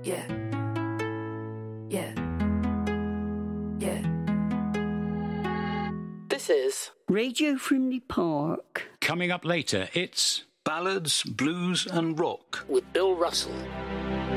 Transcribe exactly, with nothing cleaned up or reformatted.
Yeah. Yeah. Yeah. This is Radio Frimley Park. Coming up later, it's Ballads, Blues and Rock with Bill Russell.